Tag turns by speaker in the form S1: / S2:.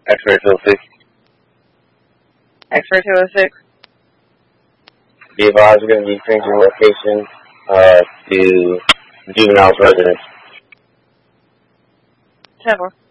S1: X-ray 206.
S2: X-ray 206.
S1: Be advised, we're going to be changing location to juvenile's residence.
S2: 10-4.